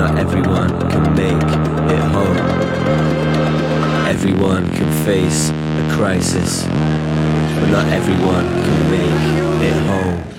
not everyone can make it home. Everyone can face a crisis, but not everyone can make it home.